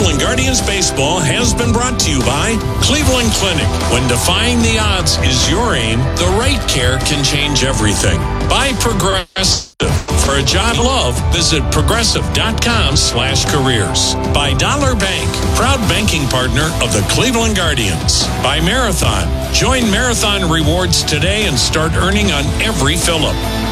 Cleveland Guardians Baseball has been brought to you by Cleveland Clinic. When defying the odds is your aim, the right care can change everything. By Progressive. For a job love, visit progressive.com/careers. By Dollar Bank, proud banking partner of the Cleveland Guardians. By Marathon. Join Marathon Rewards today and start earning on every fill-up.